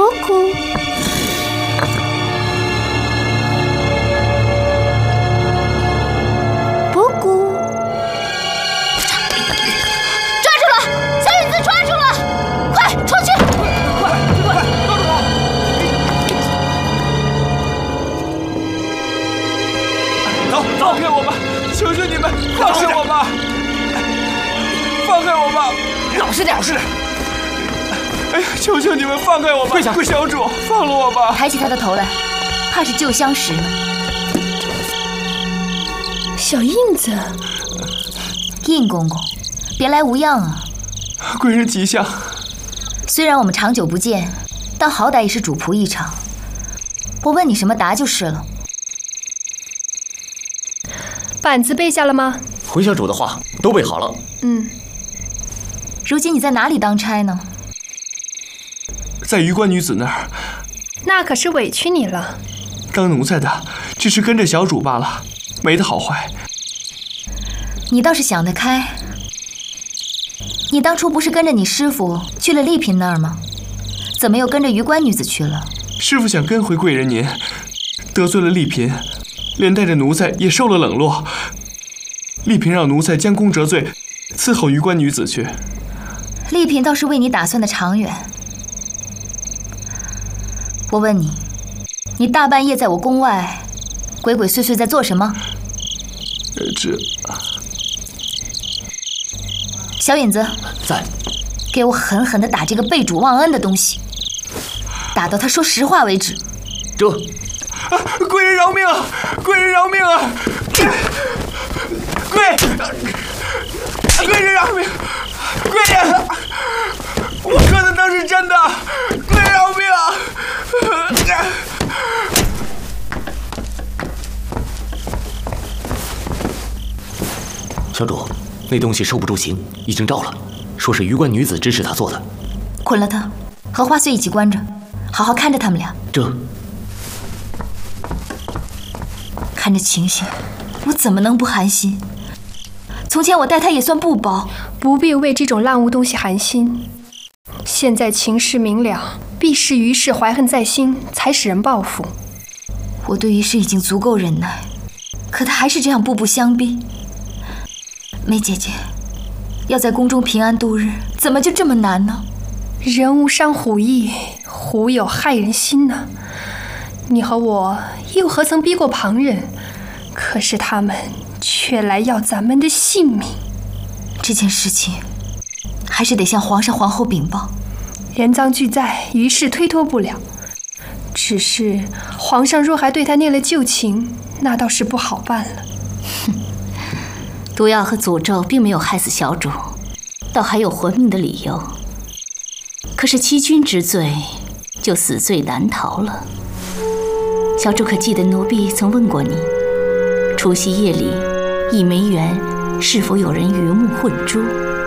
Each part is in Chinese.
布谷。布谷，抓住了！小影子抓住了！快出去！ 快，抓住他！走，放开我吧！求求你们，放开我吧！放开我吧！ 老实点，老实点！ 哎呀，求求你们放开我吧！ 跪下， 小主，放了我吧！ 抬起他的头来，怕是旧相识呢。 小印子， 印公公，别来无恙啊！ 贵人吉祥。 虽然我们长久不见，但好歹也是主仆一场。我问你什么答就是了。 板子备下了吗？ 回小主的话都备好了。 如今你在哪里当差呢？ 在榆关女子那儿。 那可是委屈你了。 当奴才的只是跟着小主罢了，没得好坏。 你倒是想得开。你当初不是跟着你师傅去了丽嫔那儿吗？怎么又跟着榆关女子去了？ 师傅想跟回贵人您，得罪了丽嫔，连带着奴才也受了冷落。丽嫔让奴才将功折罪，伺候榆关女子去。 丽嫔倒是为你打算的长远。我问你，你大半夜在我宫外鬼鬼祟祟在做什么？小影子， 在。 给我狠狠地打这个背主忘恩的东西，打到他说实话为止。 这， 贵人饶命啊！贵人饶命啊！贵人饶命！贵人，我可能都是真的。贵人饶命啊！ 小主，那东西受不住刑，已经招了，说是榆关女子指使他做的。 捆了他，和花穗一起关着，好好看着他们俩。 这， 看这情形，我怎么能不寒心？从前我待他也算不薄， 不必为这种烂物东西寒心。现在情势明了，必是于氏怀恨在心，才使人报复。 我对于氏已经足够忍耐，可他还是这样步步相逼。梅姐姐，要在宫中平安度日，怎么就这么难呢？ 人无伤虎意，虎有害人心呢。你和我又何曾逼过旁人？可是他们却来要咱们的性命。 这件事情还是得向皇上皇后禀报。 人赃俱在，于是推脱不了。只是皇上若还对他念了旧情，那倒是不好办了。 毒药和诅咒并没有害死小主，倒还有活命的理由。可是欺君之罪，就死罪难逃了。小主可记得奴婢曾问过你，除夕夜里一梅园是否有人鱼目混珠？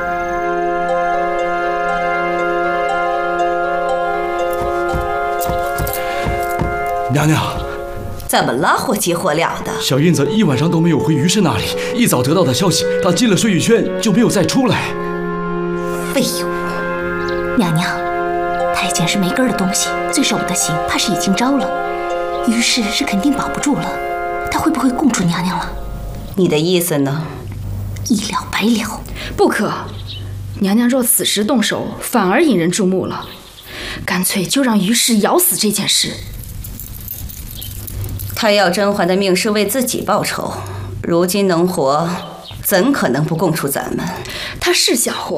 娘娘， 怎么了？火急火燎的。 小印子一晚上都没有回于氏那里，一早得到的消息，他进了碎玉轩就没有再出来。 废物！娘娘，太监是没根的东西，最受我的刑，怕是已经招了。于氏是肯定保不住了，他会不会供出娘娘了？ 你的意思呢？ 一了百了。 不可，娘娘若此时动手，反而引人注目了。干脆就让于氏咬死这件事。 他要甄嬛的命是为自己报仇，如今能活，怎可能不供出咱们？ 他是想活，